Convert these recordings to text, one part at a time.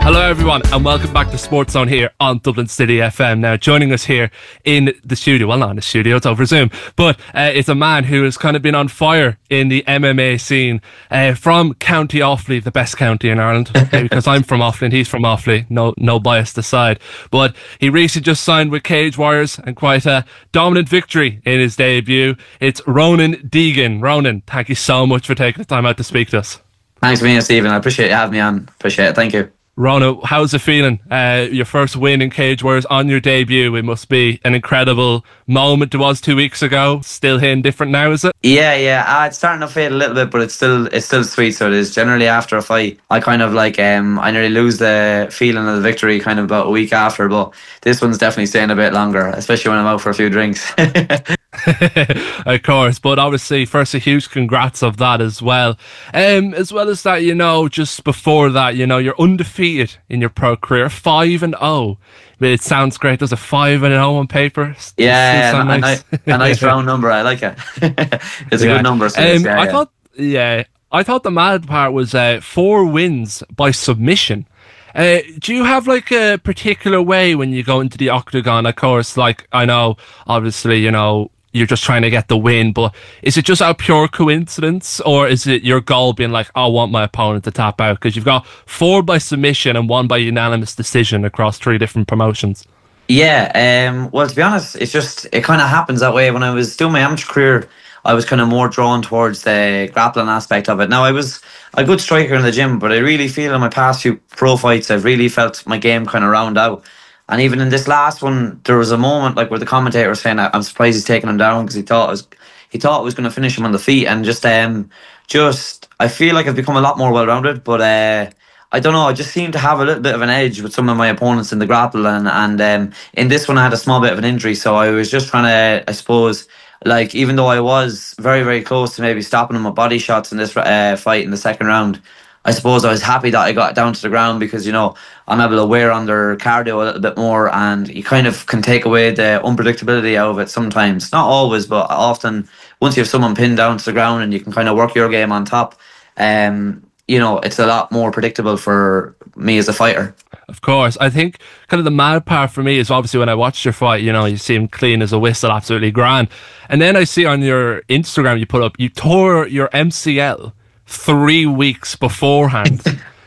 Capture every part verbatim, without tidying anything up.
Hello everyone and welcome back to Sports Zone here on Dublin City F M. Now joining us here in the studio, well not in the studio, it's over Zoom, but uh, it's a man who has kind of been on fire in the M M A scene uh, from County Offaly, the best county in Ireland, because I'm from Offaly and he's from Offaly, no no bias aside. But he recently just signed with Cage Warriors and quite a dominant victory in his debut. It's Ronan Deegan. Ronan, thank you so much for taking the time out to speak to us. Thanks for being here, Stephen. I appreciate you having me on. Appreciate it. Thank you. Rona, how's it feeling? Uh, your first win in Cage Warriors on your debut. It must be an incredible moment. It was two weeks ago. Still hitting different now, is it? Yeah, yeah. Uh, it's starting to fade a little bit, but it's still it's still sweet. So it is. Generally after a fight, I kind of like um I nearly lose the feeling of the victory kind of about a week after. But this one's definitely staying a bit longer, especially when I'm out for a few drinks. Of course, but obviously first a huge congrats of that as well. Um, as well as that, you know, just before that, you know, you're undefeated in your pro career, five and oh. It sounds great. Does a five and oh on paper? Yeah, a, nice. a, a nice round number. I like it. It's a yeah. good number. So um, yeah, I yeah. thought, yeah, I thought the mad part was uh, four wins by submission. Uh, do you have like a particular way when you go into the octagon? Of course, like I know, obviously, you know, you're just trying to get the win, but is it just out of pure coincidence, or is it your goal being like, I want my opponent to tap out? Because you've got four by submission and one by unanimous decision across three different promotions. Yeah, um, well, to be honest, it's just, it kind of happens that way. When I was doing my amateur career, I was kind of more drawn towards the grappling aspect of it. Now, I was a good striker in the gym, but I really feel in my past few pro fights, I've really felt my game kind of round out. And even in this last one, there was a moment like where the commentator was saying, "I'm surprised he's taking him down because he thought it was he thought it was going to finish him on the feet." And just um, just I feel like I've become a lot more well rounded. But uh, I don't know. I just seem to have a little bit of an edge with some of my opponents in the grapple. And and um, in this one, I had a small bit of an injury, so I was just trying to, I suppose, like even though I was very very close to maybe stopping him with body shots in this uh, fight in the second round, I suppose I was happy that I got down to the ground because, you know, I'm able to wear on their cardio a little bit more, and you kind of can take away the unpredictability out of it sometimes. Not always, but often once you have someone pinned down to the ground and you can kind of work your game on top, um, you know, it's a lot more predictable for me as a fighter. Of course. I think kind of the mad part for me is obviously when I watched your fight, you know, you seem clean as a whistle, absolutely grand. And then I see on your Instagram you put up, you tore your M C L three weeks beforehand.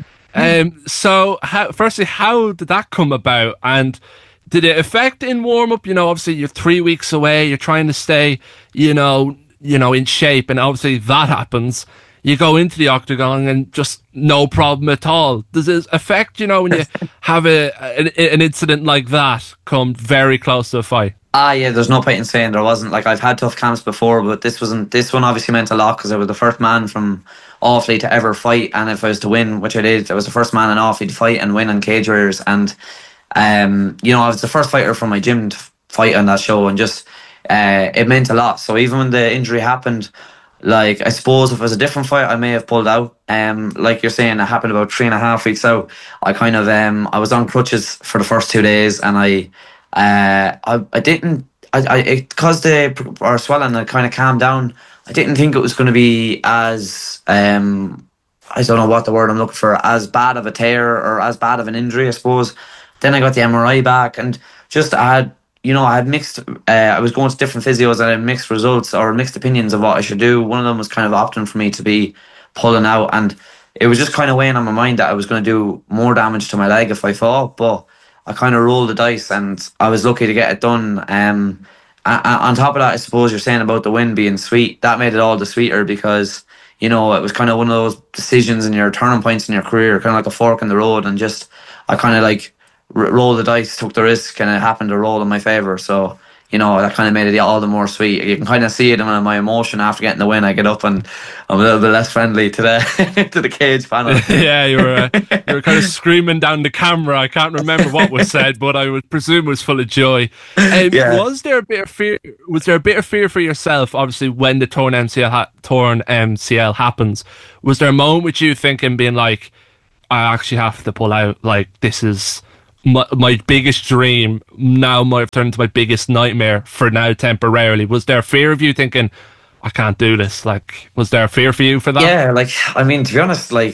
um, so, how, firstly, how did that come about? And did it affect in warm up? You know, obviously you're three weeks away. You're trying to stay, you know, you know, in shape, and obviously that happens. You go into the octagon and just no problem at all. Does it affect, you know, when you have a an, an incident like that come very close to a fight? Ah, yeah, there's no point in saying there wasn't. Like, I've had tough camps before, but this wasn't. This one obviously meant a lot because I was the first man from Offaly to ever fight, and if I was to win, which I did, I was the first man in Offaly to fight and win on Cage Warriors. And um, you know, I was the first fighter from my gym to fight on that show, and just uh, it meant a lot. So even when the injury happened, like, I suppose if it was a different fight, I may have pulled out. Um, like you're saying, it happened about three and a half weeks out. I kind of um, I was on crutches for the first two days, and I. Uh, I I didn't I I because the our swelling had kind of calmed down. I didn't think it was going to be as um I don't know what the word I'm looking for, as bad of a tear or as bad of an injury, I suppose. Then I got the M R I back, and just I had you know I had mixed. Uh, I was going to different physios and I had mixed results or mixed opinions of what I should do. One of them was kind of opting for me to be pulling out, and it was just kind of weighing on my mind that I was going to do more damage to my leg if I fought, but I kind of rolled the dice and I was lucky to get it done. Um, on top of that, I suppose you're saying about the win being sweet. That made it all the sweeter because, you know, it was kind of one of those decisions in your turning points in your career, kind of like a fork in the road. And just, I kind of like r- rolled the dice, took the risk, and it happened to roll in my favour. So, you know, that kind of made it all the more sweet. You can kind of see it in my emotion after getting the win. I get up and I'm a little bit less friendly to the to the cage panel. Yeah, you were uh, you were kind of screaming down the camera. I can't remember what was said, but I would presume it was full of joy. Um, yeah. Was there a bit of fear? Was there a bit of fear for yourself? Obviously, when the torn M C L ha- torn M C L happens, was there a moment with you thinking, being like, I actually have to pull out? Like, this is My, my biggest dream now might have turned into my biggest nightmare for now temporarily. Was there a fear of you thinking, I can't do this? Like, was there a fear for you for that? Yeah, like, I mean, to be honest, like,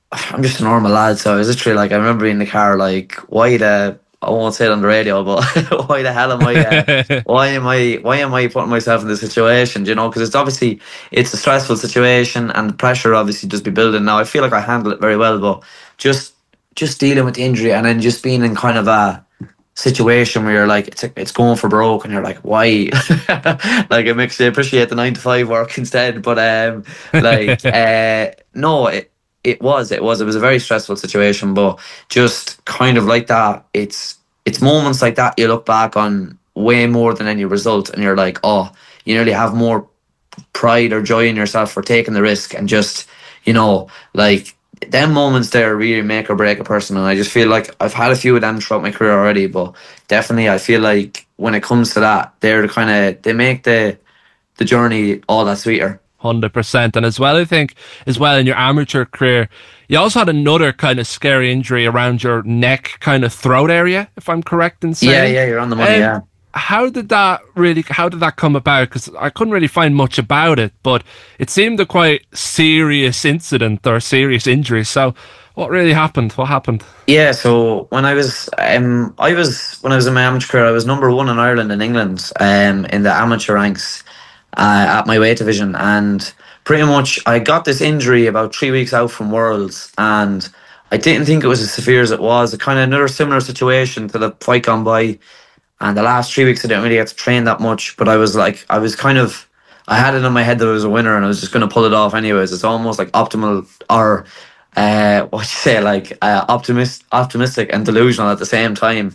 I'm just a normal lad, so I was literally like, I remember being in the car, like, why the, I won't say it on the radio, but why the hell am I, uh, why am I, why am I putting myself in this situation? Do you know, because it's obviously, it's a stressful situation and the pressure obviously just be building. Now, I feel like I handle it very well, but just, just dealing with the injury and then just being in kind of a situation where you're like, it's, it's going for broke and you're like, why? Like, it makes you appreciate the nine to five work instead. But, um, like, uh, no, it, it was, it was, it was a very stressful situation, but just kind of like that, it's, it's moments like that you look back on way more than any result, and you're like, oh, you nearly have more pride or joy in yourself for taking the risk, and just, you know, like, them moments there really make or break a person. And I just feel like I've had a few of them throughout my career already, but definitely I feel like when it comes to that, they're the kind of, they make the the journey all that sweeter. one hundred percent. And as well, I think, as well, in your amateur career, you also had another kind of scary injury around your neck, kind of throat area, if I'm correct in saying. Yeah, yeah, you're on the money, Um, yeah. How did that really, how did that come about? Because I couldn't really find much about it, but it seemed a quite serious incident or serious injury. So what really happened? What happened? Yeah, so when I was, um, I was when I was in my amateur career, I was number one in Ireland and England, um, in the amateur ranks, uh, at my weight division, and pretty much I got this injury about three weeks out from Worlds, and I didn't think it was as severe as it was. It kind of another similar situation to the fight gone by, and the last three weeks I didn't really get to train that much, but I was like, I was kind of, I had it in my head that I was a winner and I was just going to pull it off anyways. It's almost like optimal, or uh, what you say, like uh, optimist, optimistic and delusional at the same time.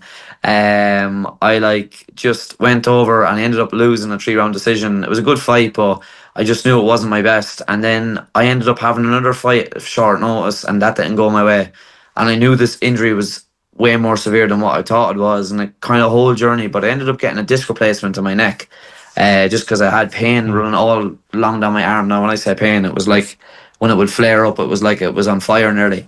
Um, I like just went over and I ended up losing a three round decision. It was a good fight, but I just knew it wasn't my best. And then I ended up having another fight at short notice, and that didn't go my way. And I knew this injury was way more severe than what I thought it was, and it kind of whole journey. But I ended up getting a disc replacement in my neck, uh, just because I had pain running all along down my arm. Now, when I say pain, it was like when it would flare up, it was like it was on fire nearly.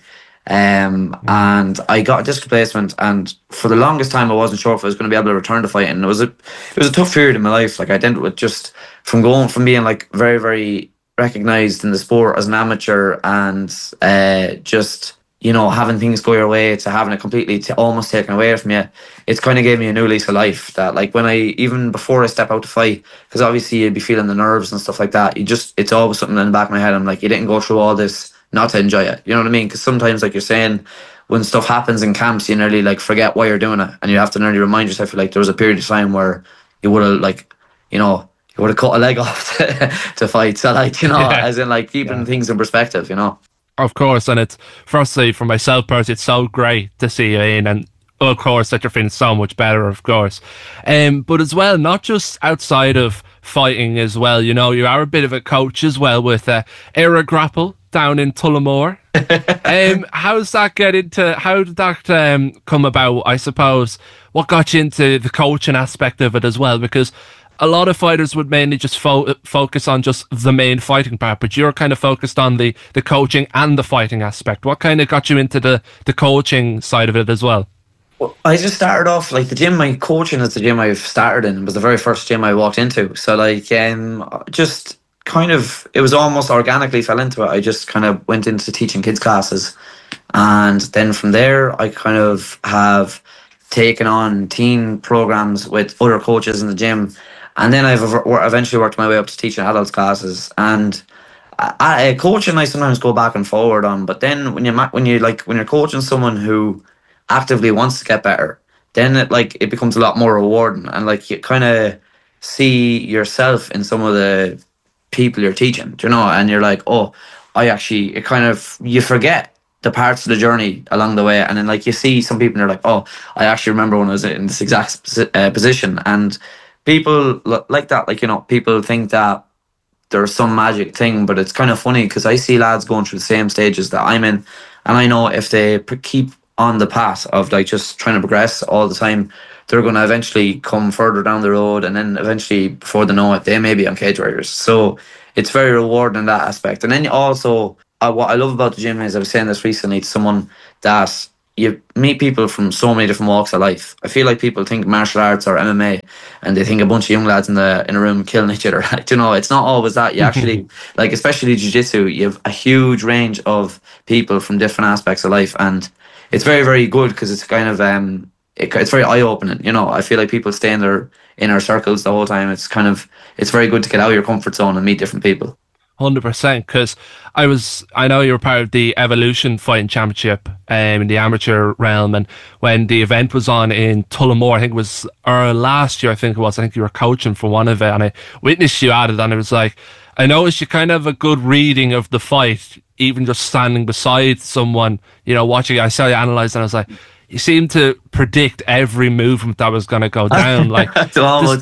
Um, and I got a disc replacement, and for the longest time, I wasn't sure if I was going to be able to return to fighting. It was a, it was a tough period in my life. Like, I didn't with just from going from being like very, very recognized in the sport as an amateur, and uh, just, you know, having things go your way, to having it completely t- almost taken away from you. It's kind of gave me a new lease of life. That, like, when I, even before I step out to fight, because obviously you'd be feeling the nerves and stuff like that, you just, it's always something in the back of my head. I'm like, you didn't go through all this not to enjoy it. You know what I mean? Because sometimes, like you're saying, when stuff happens in camps, you nearly like forget why you're doing it, and you have to nearly remind yourself, like, there was a period of time where you would have, like, you know, you would have cut a leg off to, to fight. So, like, you know, Yeah. as in, like, keeping Yeah. things in perspective, you know. Of course, and it's, firstly, for myself personally, it's so great to see you in, and of course that you're feeling so much better, of course. Um, but as well, not just outside of fighting as well, you know, you are a bit of a coach as well with uh, Era Grapple down in Tullamore. um, how's that get into, how did that um, come about, I suppose? What got you into the coaching aspect of it as well? Because a lot of fighters would mainly just fo- focus on just the main fighting part, but you're kind of focused on the, the coaching and the fighting aspect. What kind of got you into the, the coaching side of it as well? Well, I just started off, like, the gym, my coaching is the gym I've started in. It was the very first gym I walked into. So, like, um, just kind of, it was almost organically fell into it. I just kind of went into teaching kids classes. And then from there, I kind of have taken on teen programs with other coaches in the gym. And then I've eventually worked my way up to teaching adults classes. And I, I, coaching, I sometimes go back and forward on. But then when you when you like when you're coaching someone who actively wants to get better, then it like it becomes a lot more rewarding, and like you kind of see yourself in some of the people you're teaching, do you know? And you're like, oh, I actually, it kind of, you forget the parts of the journey along the way, and then like you see some people and you're like, oh, I actually remember when I was in this exact uh, position. And people like that, like, you know, people think that there's some magic thing, but it's kind of funny because I see lads going through the same stages that I'm in, and I know if they keep on the path of like just trying to progress all the time, they're going to eventually come further down the road, and then eventually, before they know it, they may be on cage riders. So it's very rewarding in that aspect. And then also, uh, what I love about the gym is, I was saying this recently to someone, that you meet people from so many different walks of life. I feel like people think martial arts or M M A, and they think a bunch of young lads in the in a room killing each other. Like, you know, it's not always that. You actually, like, especially jiu-jitsu, you have a huge range of people from different aspects of life, and it's very, very good because it's kind of um, it, it's very eye-opening. You know, I feel like people stay in their inner circles the whole time. It's kind of it's very good to get out of your comfort zone and meet different people. one hundred percent, because I was, I know you were part of the Evolution Fighting Championship um, in the amateur realm, and when the event was on in Tullamore, I think it was uh, last year, I think it was, I think you were coaching for one of it, and I witnessed you at it, and it was like, I noticed you kind of have a good reading of the fight, even just standing beside someone, you know, watching it. I saw you analyze, and I was like, you seem to predict every movement that was going to go down. Like, it's almost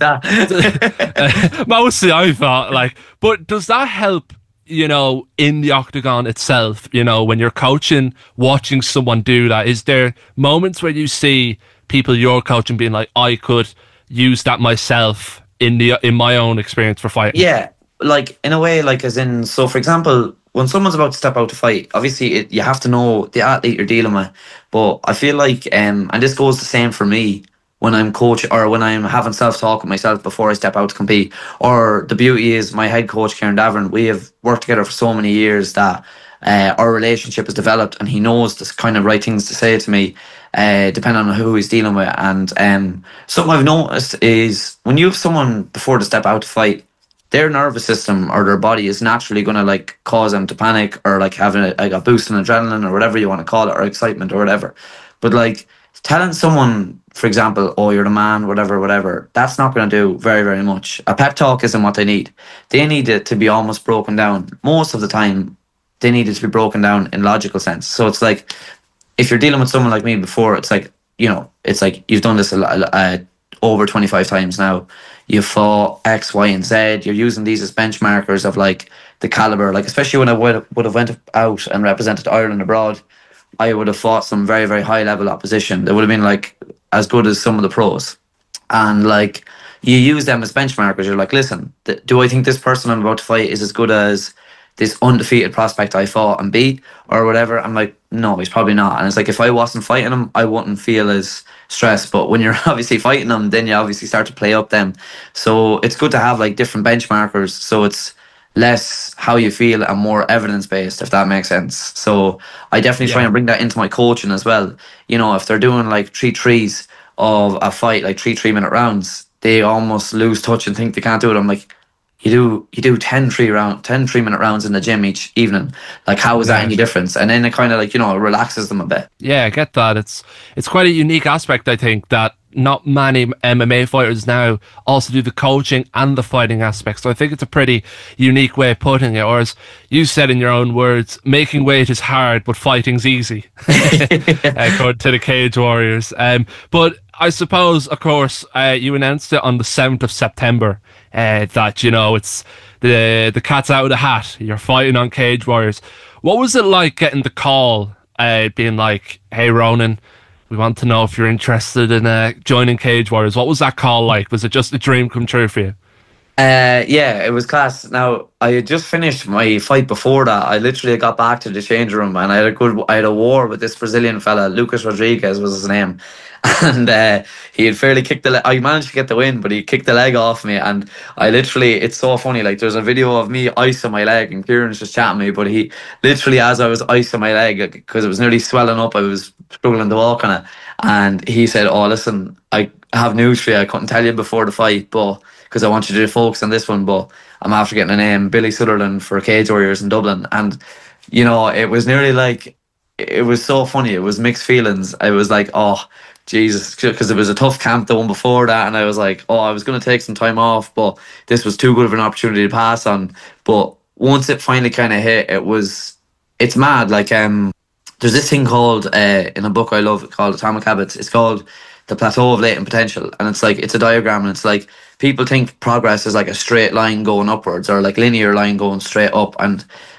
that. uh, mostly I thought, like, but does that help, you know, in the octagon itself, you know, when you're coaching, watching someone do that? Is there moments where you see people you're coaching being like, I could use that myself in the in my own experience for fighting? Yeah, like, in a way, like, as in, so for example, when someone's about to step out to fight, obviously it, you have to know the athlete you're dealing with. But I feel like, um, and this goes the same for me when I'm coaching or when I'm having self-talk with myself before I step out to compete. Or the beauty is my head coach, Kieran Davern, we have worked together for so many years that uh, our relationship has developed, and he knows the kind of right things to say to me, uh, depending on who he's dealing with. And um, something I've noticed is when you have someone before to step out to fight, their nervous system or their body is naturally going to like cause them to panic or like having a, like a boost in adrenaline or whatever you want to call it, or excitement or whatever. But like telling someone, for example, oh, you're the man, whatever, whatever, that's not going to do very, very much. A pep talk isn't what they need. They need it to be almost broken down. Most of the time, they need it to be broken down in logical sense. So it's like, if you're dealing with someone like me before, it's like, you know, it's like you've done this a, a, a, over twenty-five times now. You fought X, Y, and Z. You're using these as benchmarkers of like the caliber. Like, especially when I would, would have went out and represented Ireland abroad, I would have fought some very, very high level opposition. They would have been like as good as some of the pros. And like, you use them as benchmarkers. You're like, listen, th- do I think this person I'm about to fight is as good as this undefeated prospect I fought and beat or whatever? I'm like, no, he's probably not. And it's like, if I wasn't fighting him, I wouldn't feel as stressed. But when you're obviously fighting them, then you obviously start to play up them. So it's good to have like different benchmarkers. So it's less how you feel and more evidence based, if that makes sense. So I definitely yeah. try and bring that into my coaching as well. You know, if they're doing like three threes of a fight, like three three minute rounds, they almost lose touch and think they can't do it. I'm like, You do you do ten three round ten three minute rounds in the gym each evening. Like, how is that yeah. any difference? And then it kind of like, you know, it relaxes them a bit. Yeah, I get that. It's it's quite a unique aspect, I think, that not many M M A fighters now also do the coaching and the fighting aspect. So I think it's a pretty unique way of putting it. Or as you said in your own words, making weight is hard, but fighting's easy. According to the Cage Warriors. Um, but I suppose, of course, uh, you announced it on the seventh of September uh, that, you know, it's the the cat's out of the hat. You're fighting on Cage Warriors. What was it like getting the call, uh, being like, hey, Ronan, we want to know if you're interested in uh, joining Cage Warriors? What was that call like? Was it just a dream come true for you? Uh, yeah, it was class. Now, I had just finished my fight before that. I literally got back to the change room and I had a good, I had a war with this Brazilian fella, Lucas Rodriguez was his name. And uh, he had fairly kicked the leg. I managed to get the win, but he kicked the leg off me. And I literally, it's so funny. Like, there's a video of me icing my leg and Kieran's just chatting me. But he literally, as I was icing my leg, because it was nearly swelling up, I was struggling to walk on it. And he said, oh, listen, I have news for you. I couldn't tell you before the fight, but because I want you to focus on this one. But I'm after getting a name, Billy Sutherland, for Cage Warriors in Dublin. And, you know, it was nearly like, it was so funny. It was mixed feelings. I was like, oh, Jesus, because it was a tough camp, the one before that, and I was like, oh, I was going to take some time off, but this was too good of an opportunity to pass on. But once it finally kind of hit, it was, it's mad. Like, um, there's this thing called, uh, in a book I love called Atomic Habits, it's called The Plateau of Latent Potential, and it's like, it's a diagram, and it's like, people think progress is like a straight line going upwards or like linear line going straight up, and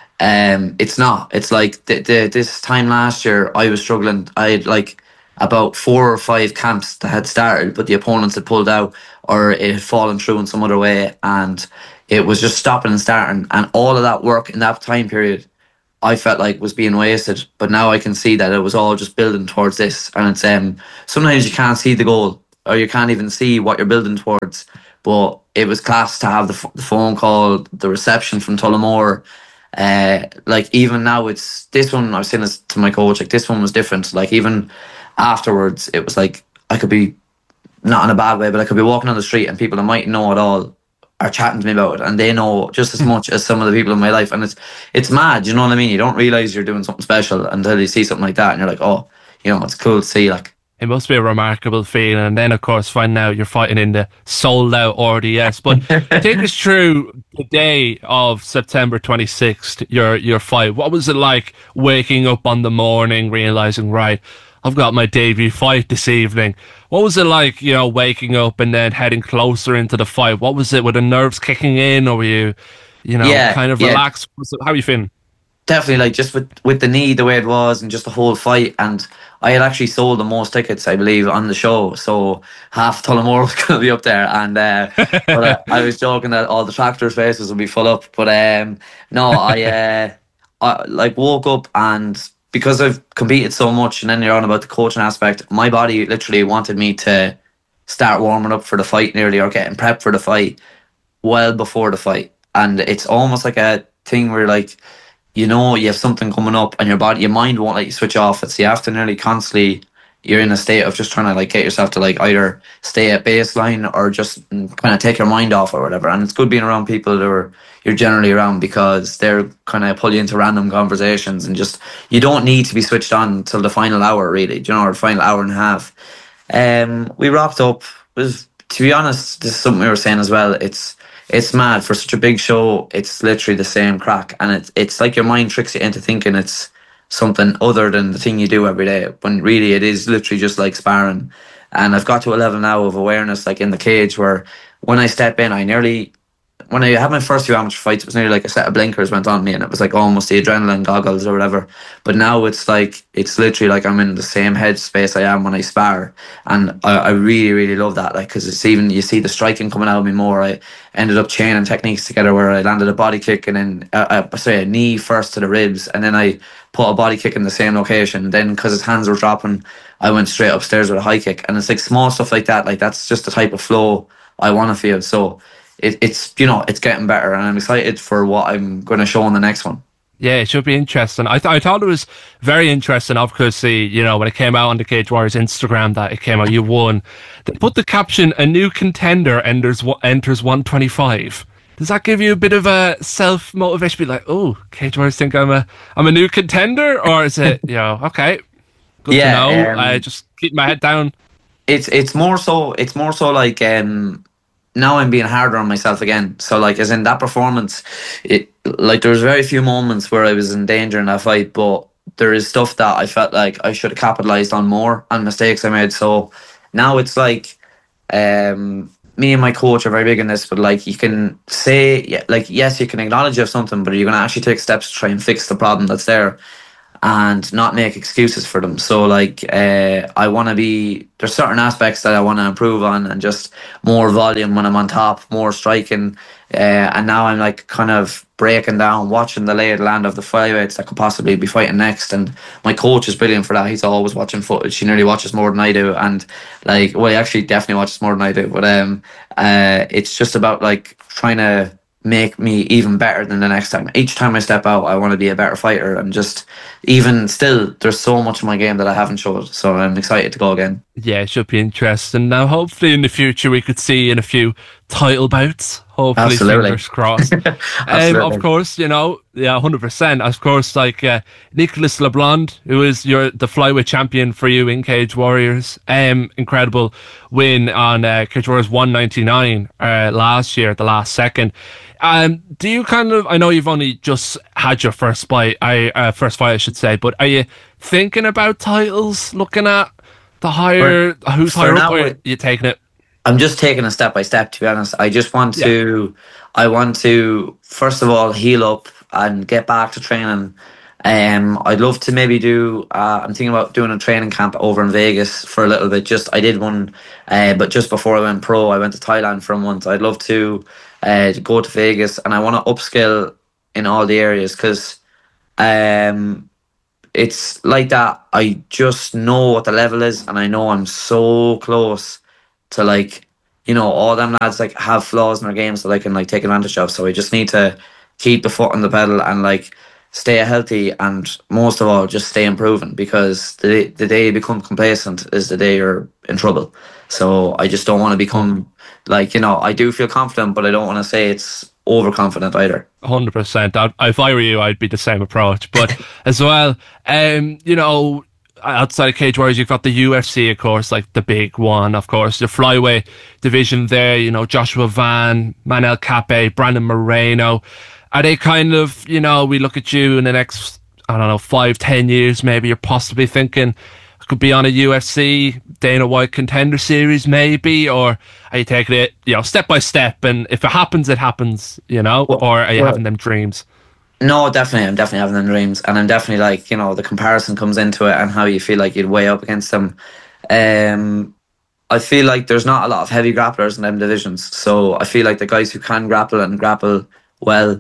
um, it's not. It's like, the, the, this time last year, I was struggling. I had like, about four or five camps that had started, but the opponents had pulled out or it had fallen through in some other way, and it was just stopping and starting. And all of that work in that time period, I felt like was being wasted. But now I can see that it was all just building towards this, and it's um sometimes you can't see the goal, or you can't even see what you're building towards. But it was class to have the, f- the phone call, the reception from Tullamore. Uh, like even now, it's this one. I was saying this to my coach. Like this one was different. Like even afterwards, it was like I could be not in a bad way, but I could be walking on the street and people that might know it all are chatting to me about it, and they know just as much as some of the people in my life. And it's it's mad. You know what I mean? You don't realize you're doing something special until you see something like that, and you're like, oh, you know, it's cool to see. Like. It must be a remarkable feeling. And then, of course, finding out you're fighting in the sold-out R D S. But take us through the day of September twenty-sixth, your your fight. What was it like waking up on the morning, realising, right, I've got my debut fight this evening? What was it like, you know, waking up and then heading closer into the fight? What was it? Were the nerves kicking in, or were you, you know, Yeah, kind of yeah. relaxed? Was it- How are you feeling? Definitely, like just with with the knee the way it was, and just the whole fight. And I had actually sold the most tickets, I believe, on the show, so half Tullamore was going to be up there. And uh, but uh, I was joking that all the tractor spaces would be full up. But um, no, I uh, I like woke up, and because I've competed so much, and then you're on about the coaching aspect, my body literally wanted me to start warming up for the fight nearly, or getting prepped for the fight well before the fight. And it's almost like a thing where like, you know, you have something coming up, and your body, your mind won't let you switch off. It's you have to nearly constantly. You're in a state of just trying to like get yourself to like either stay at baseline or just kind of take your mind off or whatever. And it's good being around people that are you're generally around, because they're kind of pull you into random conversations, and just you don't need to be switched on until the final hour, really. Do you know, or the final hour and a half. Um, we wrapped up. It was, to be honest, this is something we were saying as well. It's it's mad for such a big show. It's literally the same crack, and it's it's like your mind tricks you into thinking it's something other than the thing you do every day, when really it is literally just like sparring. And I've got to a level now of awareness, like in the cage, where when I step in, I nearly, when I had my first few amateur fights, it was nearly like a set of blinkers went on me, and it was like almost the adrenaline goggles or whatever. But now it's like, it's literally like I'm in the same headspace I am when I spar. And I, I really, really love that, like, because it's even, you see the striking coming out of me more. I ended up chaining techniques together where I landed a body kick, and then, uh, uh, sorry, a knee first to the ribs, and then I put a body kick in the same location. Then, because his hands were dropping, I went straight upstairs with a high kick. And it's like small stuff like that, like that's just the type of flow I want to feel. So it, it's, you know, it's getting better, and I'm excited for what I'm going to show in the next one. Yeah, it should be interesting. I, th- I thought it was very interesting, obviously, you know, when it came out on the Cage Warriors Instagram that it came out, you won. They put the caption, "A new contender enters enters one twenty-five." Does that give you a bit of a self-motivation? Be like, oh, Cage Warriors think I'm a I'm a new contender? Or is it, you know, okay, good Yeah, to know. um, I just keep my head down. It's it's more so it's more so like um now I'm being harder on myself again. So like, as in that performance, it like there was very few moments where I was in danger in that fight, but there is stuff that I felt like I should have capitalized on more, and mistakes I made. So now it's like, um me and my coach are very big in this, but like you can say, yeah, like yes, you can acknowledge you have something, but you're gonna actually take steps to try and fix the problem that's there, and not make excuses for them. So like, uh, I want to be, there's certain aspects that I want to improve on, and just more volume when I'm on top, more striking. Uh, and now I'm like kind of breaking down, watching the lay of the land of the flyweights that could possibly be fighting next. And my coach is brilliant for that. He's always watching footage. He nearly watches more than I do. And like, well, he actually definitely watches more than I do. But um, uh, it's just about like trying to make me even better than the next time. Each time I step out, I want to be a better fighter. And just even still, there's so much of my game that I haven't showed. So I'm excited to go again. Yeah, it should be interesting. Now, hopefully in the future, we could see in a few title bouts. Hopefully, Absolutely. fingers crossed. um, Absolutely. of course, you know, yeah, one hundred percent. Of course, like uh, Nicholas LeBlond, who is your the flyweight champion for you in Cage Warriors. Um, incredible win on uh, Cage Warriors one ninety-nine uh, last year, at the last second. Um, do you kind of? I know you've only just had your first fight. I uh, first fight, I should say. But are you thinking about titles? Looking at the higher, For- who's for higher now, up? Or are it- you taking it? I'm just taking it step by step, to be honest. I just want to, I want to, first of all, heal up and get back to training. Um, I'd love to maybe do, uh, I'm thinking about doing a training camp over in Vegas for a little bit. Just, I did one, uh, but just before I went pro, I went to Thailand for a month. I'd love to uh, go to Vegas, and I want to upskill in all the areas, because Um, it's like that. I just know what the level is, and I know I'm so close to like, you know, all them lads like have flaws in their games that I can like take advantage of. So I just need to keep the foot on the pedal and like stay healthy, and most of all, just stay improving, because the the day you become complacent is the day you're in trouble. So I just don't want to become like, you know, I do feel confident, but I don't want to say it's overconfident either. one hundred percent. I'd, if I were you, I'd be the same approach. But as well, um, you know, outside of Cage Warriors, you've got the U F C, of course, like the big one, of course, the flyweight division there, you know, Joshua Van, Manel Kape, Brandon Moreno. Are they kind of, you know, we look at you in the next, I don't know, five, ten years, maybe you're possibly thinking, I could be on a U F C, Dana White Contender Series, maybe? Or are you taking it, you know, step by step, and if it happens, it happens, you know? Well, or are you well, having them dreams? No, definitely. I'm definitely having them dreams. And I'm definitely like, you know, the comparison comes into it and how you feel like you'd weigh up against them. Um, I feel like there's not a lot of heavy grapplers in them divisions. So I feel like the guys who can grapple and grapple well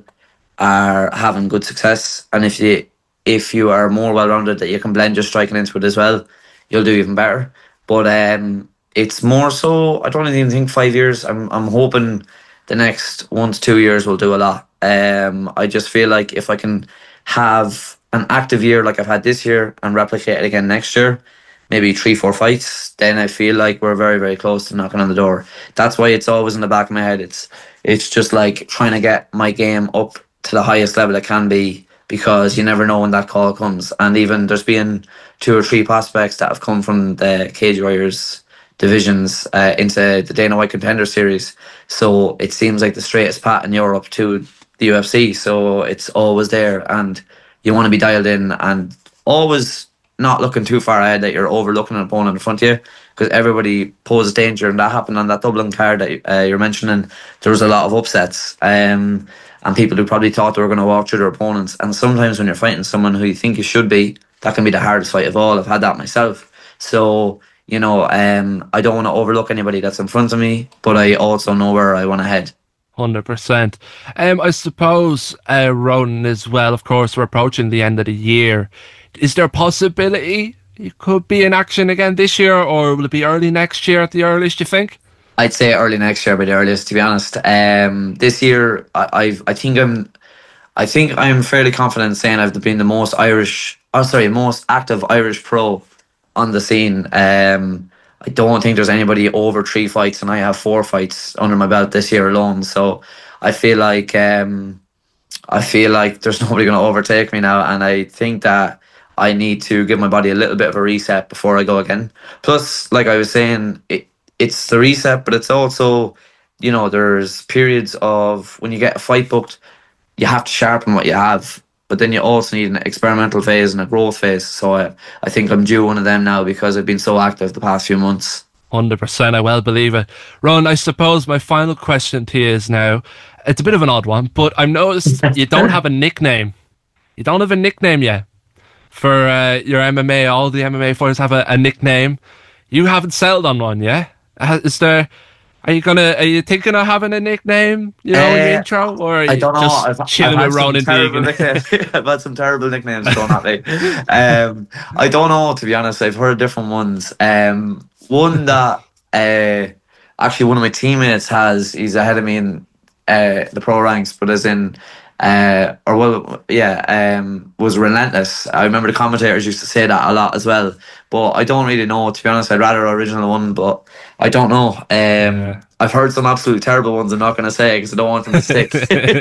are having good success. And if you if you are more well-rounded, that you can blend your striking into it as well, you'll do even better. But um, it's more so, I don't even think five years. I'm I'm hoping the next one to two years will do a lot. Um, I just feel like if I can have an active year like I've had this year and replicate it again next year, maybe three, four fights, then I feel like we're very, very close to knocking on the door. That's why it's always in the back of my head. It's it's just like trying to get my game up to the highest level it can be, because you never know when that call comes. And even there's been two or three prospects that have come from the Cage Warriors divisions uh, into the Dana White Contender Series. So it seems like the straightest path in Europe to the U F C. So it's always there, and you want to be dialed in and always not looking too far ahead, that you're overlooking an opponent in front of you, because everybody poses danger. And that happened on that Dublin card that uh, you're mentioning. There was a lot of upsets, um, and people who probably thought they were going to walk through their opponents. And sometimes when you're fighting someone who you think you should be, that can be the hardest fight of all. I've had that myself. So, you know, um, I don't want to overlook anybody that's in front of me, but I also know where I want to head. one hundred percent. Um, I suppose, uh, Ronan, as well, of course, we're approaching the end of the year. Is there a possibility you could be in action again this year, or will it be early next year at the earliest, do you think? I'd say early next year by the earliest, to be honest. Um, this year, I, I've, I think I'm, I think I'm fairly confident in saying I've been the most Irish, oh sorry, most active Irish pro on the scene. Um, I don't think there's anybody over three fights, and I have four fights under my belt this year alone. So I feel like, um, I feel like there's nobody going to overtake me now, and I think that I need to give my body a little bit of a reset before I go again. Plus, like I was saying, it, it's the reset, but it's also, you know, there's periods of when you get a fight booked, you have to sharpen what you have, but then you also need an experimental phase and a growth phase. So I, I think I'm due one of them now, because I've been so active the past few months. one hundred percent, I well believe it. Ron, I suppose my final question to you is now, it's a bit of an odd one, but I've noticed you don't have a nickname. You don't have a nickname yet for uh, your M M A. All the M M A fighters have a, a nickname. You haven't settled on one yet. Is there? Are you gonna? Are you thinking of having a nickname? You know, uh, in your intro, or are you I don't know. just I've, chilling I've with Ronan Deegan? I've had some terrible nicknames thrown at me. Um, I don't know, to be honest. I've heard different ones. Um, one that uh, actually one of my teammates has. He's ahead of me in uh, the pro ranks, but as in. Uh, or well, yeah, um, was relentless. I remember the commentators used to say that a lot as well. But I don't really know, to be honest. I'd rather original one, but I don't know. Um, yeah. I've heard some absolutely terrible ones. I'm not going to say because I don't want them to stick.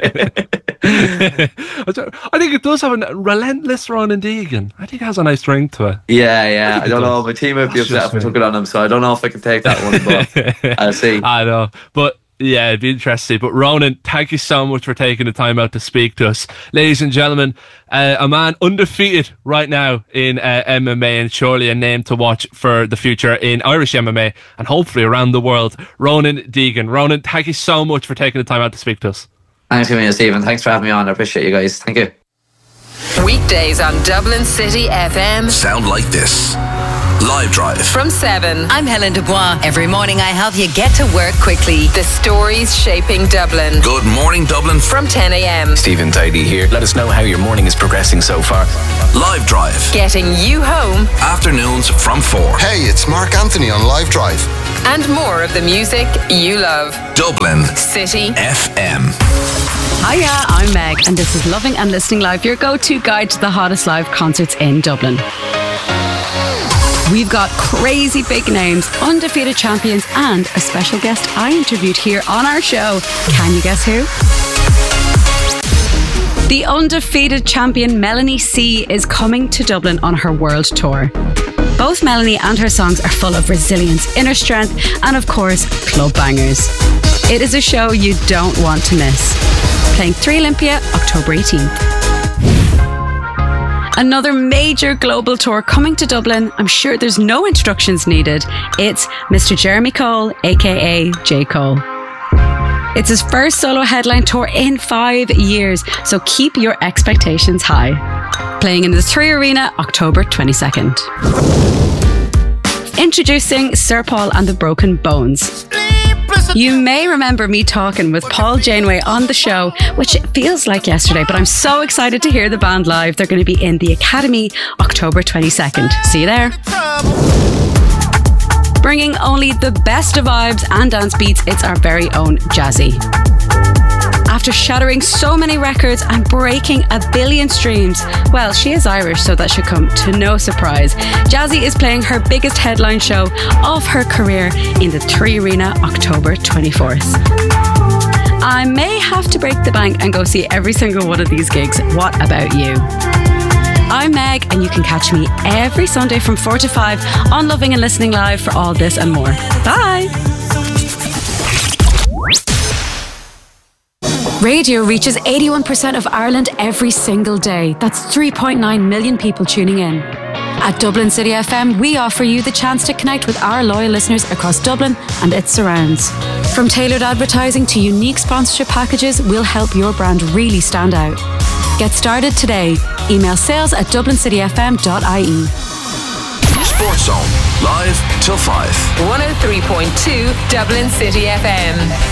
I think it does have a relentless Ronan Deegan. I think it has a nice ring to it. Yeah, yeah. I, I don't does. know. My team would be upset if I took it on them, so I don't know if I can take that one. But I'll see. I know, but. Yeah, it'd be interesting. But Ronan, thank you so much for taking the time out to speak to us. Ladies and gentlemen, uh, a man undefeated right now in uh, M M A, and surely a name to watch for the future in Irish M M A and hopefully around the world, Ronan Deegan. Ronan, thank you so much for taking the time out to speak to us. Thanks for me, Stephen. Thanks for having me on. I appreciate you guys. Thank you. Weekdays on Dublin City F M sound like this. Live Drive. From seven. I'm Helen Dubois. Every morning I help you get to work quickly. The stories shaping Dublin. Good morning, Dublin. From ten a.m. Stephen Tidy here. Let us know how your morning is progressing so far. Live Drive. Getting you home. Afternoons from four. Hey, it's Mark Anthony on Live Drive. And more of the music you love. Dublin City F M. Hiya, I'm Meg, and this is Loving and Listening Live, your go-to guide to the hottest live concerts in Dublin. We've got crazy big names, undefeated champions, and a special guest I interviewed here on our show. Can you guess who? The undefeated champion Melanie C is coming to Dublin on her world tour. Both Melanie and her songs are full of resilience, inner strength, and of course, club bangers. It is a show you don't want to miss. Playing three Olympia, October eighteenth. Another major global tour coming to Dublin. I'm sure there's no introductions needed. It's Mister Jeremy Cole, aka J. Cole. It's his first solo headline tour in five years, so keep your expectations high. Playing in the Three Arena, October twenty-second. Introducing Sir Paul and the Broken Bones. You may remember me talking with Paul Janeway on the show, which feels like yesterday, but I'm so excited to hear the band live. They're going to be in the Academy, October twenty-second. See you there. Bringing only the best of vibes and dance beats, it's our very own Jazzy. After shattering so many records and breaking a billion streams, well, she is Irish, so that should come to no surprise. Jazzy is playing her biggest headline show of her career in the Three Arena, October twenty-fourth. I may have to break the bank and go see every single one of these gigs. What about you? I'm Meg, and you can catch me every Sunday from four to five on Loving and Listening Live for all this and more. Bye! Radio reaches eighty-one percent of Ireland every single day. That's three point nine million people tuning in. At Dublin City F M, we offer you the chance to connect with our loyal listeners across Dublin and its surrounds. From tailored advertising to unique sponsorship packages, we'll help your brand really stand out. Get started today. Email sales at dublin city f m dot i e. Sports Zone, live till five. one oh three point two Dublin City F M.